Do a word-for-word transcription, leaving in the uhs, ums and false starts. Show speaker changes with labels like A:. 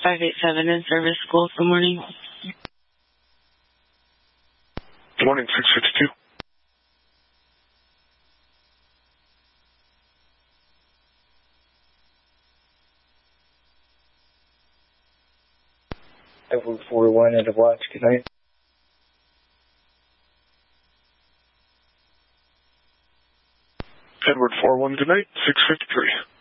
A: five eight seven in service school. Good morning.
B: Good morning, six fifty-two.
C: Edward four one at the watch, good night.
B: Edward four one, good night, six fifty-three.